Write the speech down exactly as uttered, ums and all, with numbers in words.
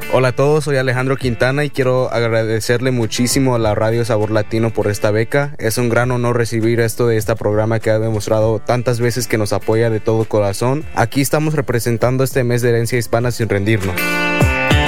Hola a todos, soy Alejandro Quintana y quiero agradecerle muchísimo a la Radio Sabor Latino por esta beca. Es un gran honor recibir esto de este programa que ha demostrado tantas veces que nos apoya de todo corazón. Aquí estamos representando este mes de herencia hispana sin rendirnos.